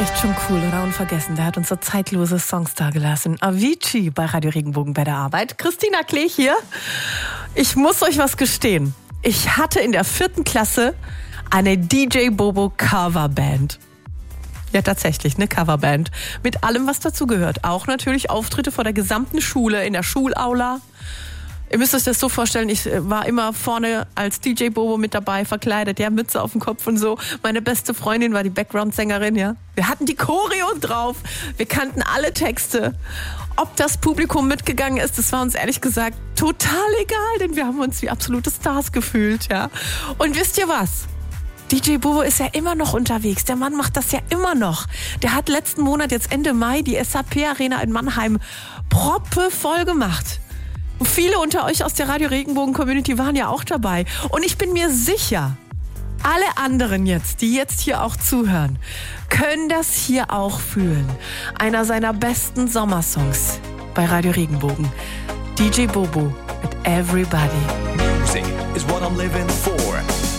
Echt schon cool, oder? Unvergessen. Der hat uns so zeitlose Songs dagelassen. Avicii bei Radio Regenbogen bei der Arbeit. Christina Klee hier. Ich muss euch was gestehen. Ich hatte in der 4. Klasse eine DJ Bobo Coverband. Ja, tatsächlich, eine Coverband. Mit allem, was dazugehört. Auch natürlich Auftritte vor der gesamten Schule, in der Schulaula. Ihr müsst euch das so vorstellen, ich war immer vorne als DJ Bobo mit dabei, verkleidet, ja, Mütze auf dem Kopf und so. Meine beste Freundin war die Background-Sängerin, ja. Wir hatten die Choreo drauf, wir kannten alle Texte. Ob das Publikum mitgegangen ist, das war uns ehrlich gesagt total egal, denn wir haben uns wie absolute Stars gefühlt, ja. Und wisst ihr was? DJ Bobo ist ja immer noch unterwegs. Der Mann macht das ja immer noch. Der hat letzten Monat, jetzt Ende Mai, die SAP-Arena in Mannheim proppevoll gemacht. Viele unter euch aus der Radio Regenbogen-Community waren ja auch dabei. Und ich bin mir sicher, alle anderen jetzt, die jetzt hier auch zuhören, können das hier auch fühlen. Einer seiner besten Sommersongs bei Radio Regenbogen. DJ Bobo mit Everybody. Music is what I'm living for.